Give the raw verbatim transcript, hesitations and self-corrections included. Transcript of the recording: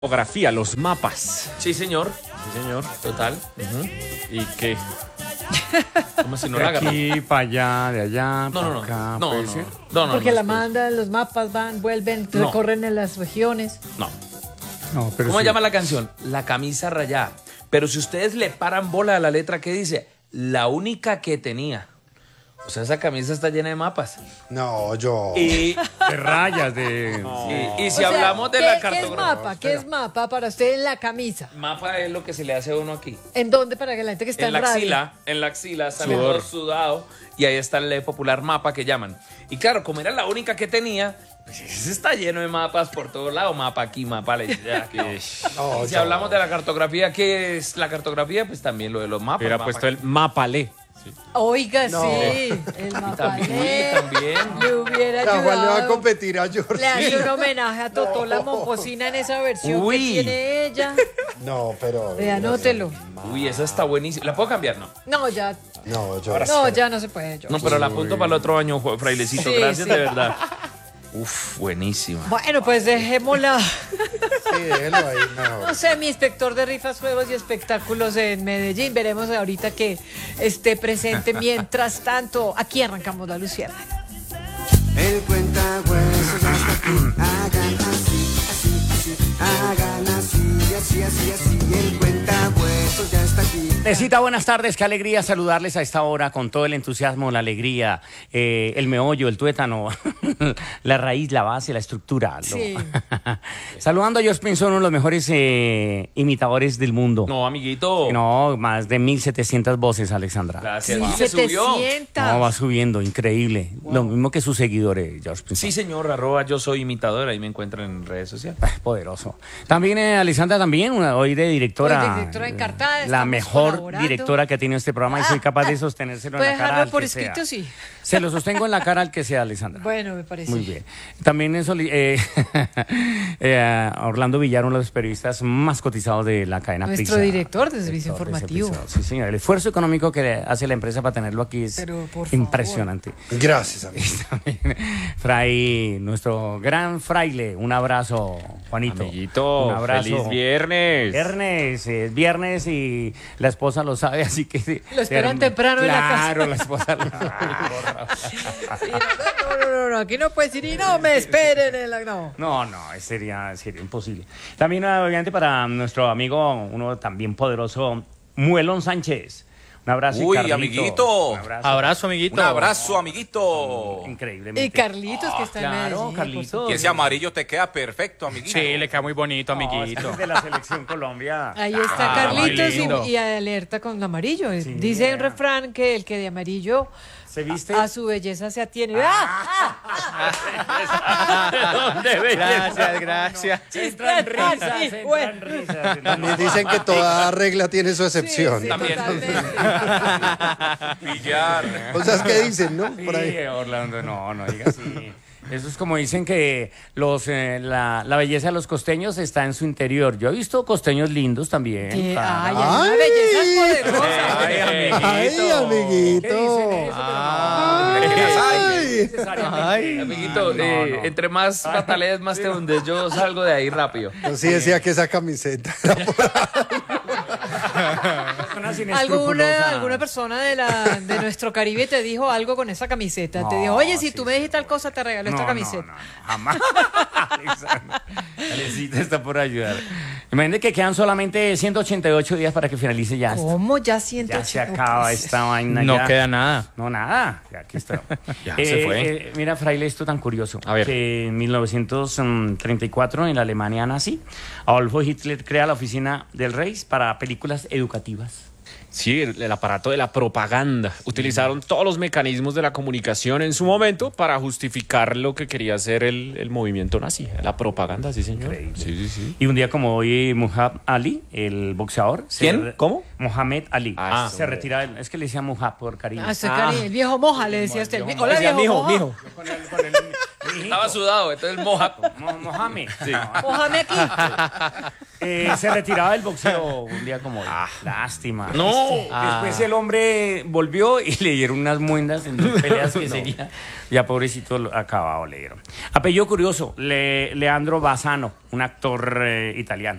Geografía, los mapas. Sí, señor. Sí, señor. Total. Uh-huh. ¿Y qué? Como si no De la agarra. aquí para allá, de allá, No, para no, no. acá. No, ¿puede no, ser? no, no, Porque no, la no, mandan, los mapas van, vuelven, No. recorren en las regiones. No. No, pero ¿Cómo sí. llama la canción? La camisa rayada. Pero si ustedes le paran bola a la letra que dice, la única que tenía. O sea, esa camisa está llena de mapas. No, yo. Y, De rayas, de... y, y si O sea, hablamos de ¿qué- la ¿Qué es cartografía. mapa? ¿Qué es mapa para usted en la camisa? Mapa es lo que se le hace a uno aquí. ¿En dónde para que la gente que está En en, la radio? axila, en la axila sale Sudor. todo sudado y ahí está el popular mapa que llaman. Y claro, como era la única que tenía, pues ese está lleno de mapas por todos lados, mapa aquí, mapa allá. Aquí. No, Y si yo. hablamos de la cartografía, ¿qué es la cartografía? Pues también lo de los mapas. Hubiera mapa puesto aquí. el mapalé. Oiga, No. sí. El mapa. También, eh, también. Le hubiera La Juan le va a ayudado. competir a George. Le hace un homenaje a Totó la Momposina en esa versión Uy. que tiene ella. No, pero. Vea, anótelo. Uy, esa está buenísima. ¿La puedo cambiar? No. No, ya. No, yo. No, ya no se puede. Yo. No, pero la apunto para el otro año, Ju- Frailecito. Sí, Gracias, sí. de verdad. Uf, buenísima. Bueno, pues dejémosla. Sí, déjelo ahí mejor. No sé, mi inspector de rifas, juegos y espectáculos en Medellín. Veremos ahorita que esté presente. Mientras tanto, aquí arrancamos la Luciana. El cuenta huesos ya está aquí. Hagan así, así, así. Hagan así, así, así, así. El cuenta huesos ya está aquí. Necesita buenas tardes, qué alegría saludarles a esta hora con todo el entusiasmo, la alegría, eh, el meollo, el tuétano, la raíz, la base, la estructura. ¿no? Sí. Saludando a George Pinson, uno de los mejores eh, imitadores del mundo. No, amiguito. No, más de mil setecientas voces, Alexandra. Gracias. mil Y le subió. setecientos. No, va subiendo, increíble. Lo mismo que sus seguidores, George Pinson. Sí, señor, arroba yo soy imitador. Ahí me encuentran en redes sociales. Ah, poderoso. También eh, Alexandra, también, una, hoy de directora. Hoy de directora encartada, La estamos mejor colaborando. directora que ha tenido este programa y soy capaz de sostenérselo en Puede la cara dejarlo al por que escrito, sea. sí. Se lo sostengo en la cara al que sea, Alexandra. Bueno, me parece. Muy bien. También en soli- eh, eh, Orlando Villar, uno de los periodistas más cotizados de la cadena Nuestro Prisa. director de servicio Director de informativo. servicio. Sí, señor. El esfuerzo económico que hace la empresa para tenerlo aquí es Pero, por favor. impresionante. Gracias, amigo. También, Fray, nuestro gran fraile, un abrazo, Juanito. Amiguito, un abrazo. feliz viernes. Viernes, es viernes y la esposa lo sabe, así que... Lo esperan temprano en la casa. Claro, la esposa lo sabe. Sí, no, no, no, no, aquí no puedes ir y no me esperen. En la, no. No, no, sería, sería imposible. También, obviamente, para nuestro amigo, uno también poderoso, Muelón Sánchez. Un abrazo. y Uy, Carlito. amiguito. Un abrazo. Abrazo, amiguito. Un abrazo, amiguito. Increíblemente. Y Carlitos, que está en Claro, Medellín. Carlitos. Y ese amarillo te queda perfecto, amiguito. Sí, le queda muy bonito, No, amiguito. este es de la selección Colombia. Ahí está Ah, Carlitos muy lindo. y, y alerta con amarillo. Dice un refrán que el que de amarillo ¿Se viste? a su belleza se atiene. ¡Ah! ¿Dónde ves? Gracias, gracias. Entran risas, Sí, entran bueno. risas. También dicen que toda regla tiene su Sí, excepción. sí, También. totalmente. Villar. Cosas que dicen, ¿no? Por ahí. Sí, Orlando, no, no digas así. Eso es como dicen que los, eh, la, la belleza de los costeños está en su interior. Yo he visto costeños lindos también. Que- claro. Ay, hay una belleza poderosa. Ay, amiguito. Ay, ¿Qué dicen amiguito. eso? Ah, Pero no, Ay. necesariamente. Ay. Amiguito, No, eh, no. entre más patalees, más te hundes. Yo salgo de ahí rápido. Yo sí decía que esa camiseta. Personas ¿Alguna, inescrupulosas. alguna persona de, la, de nuestro Caribe te dijo algo con esa camiseta. te No, dijo, oye, si sí, tú me dijiste tal cosa, te regalo esta No, camiseta. No, no, no, jamás. Alexandra, Alecita está por ayudar. Imagínate que quedan solamente ciento ochenta y ocho días para que finalice ya esto. ¿Cómo? Ya siento. Ya se acaba esta vaina. No ya. queda nada. No, nada. Ya, aquí está. Ya se fue. eh, mira, Fraile, esto tan curioso. A ver. Que en mil novecientos treinta y cuatro, en la Alemania nazi, Adolfo Hitler crea la Oficina del Reich para películas educativas. Sí, el, el aparato de la propaganda. Utilizaron todos los mecanismos de la comunicación en su momento para justificar lo que quería hacer el, el movimiento nazi. La propaganda, sí, señor. Increíble. Sí, sí, sí. Y un día como hoy, Muhammad Ali, el boxeador. se ¿Quién? re- ¿Cómo? Mohamed Ali. Ah, se retira. Es que le decía Muhammad por cariño. Ah, ese Ah. cari- el viejo moja, le decía usted. viejo Hola, Decía, viejo mijo, moja. mijo. Con el, con el, Estaba sudado, entonces moja. Mo- Mohamed. Sí. No, Mójame aquí. eh, se retiraba del boxeo un día como hoy. Lástima. No. Después el hombre volvió y le dieron unas muendas en dos peleas que seguía. Ya pobrecito lo- acabado le dieron. Apellido curioso, Le- Leandro Bassano, un actor eh, italiano.